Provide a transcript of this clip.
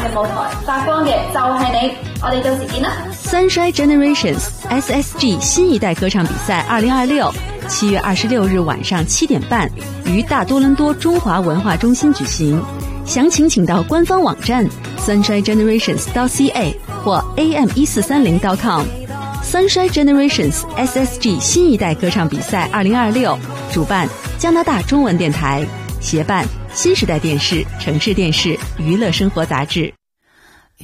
嘅舞台，發光嘅就係你，我哋到時見啦。 Sunshine Generations SSG 新一代歌唱比賽2026 7月26日晚上7點半於大多倫多中華文化中心舉行，詳情請到官方網站 sunshinegenerations.ca 或 am1430.com。Sunshine Generations SSG 新一代歌唱比賽2026主辦加拿大中文電台，協辦新時代電視、城市電視、娛樂生活雜誌。